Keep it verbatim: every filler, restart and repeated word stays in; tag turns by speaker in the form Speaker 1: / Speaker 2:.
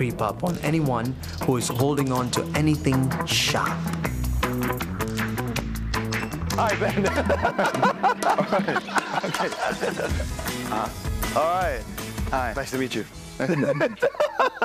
Speaker 1: creep up on anyone who is holding on to anything sharp.
Speaker 2: Hi, Ben. Okay. Uh, all right. Hi. Nice to meet you.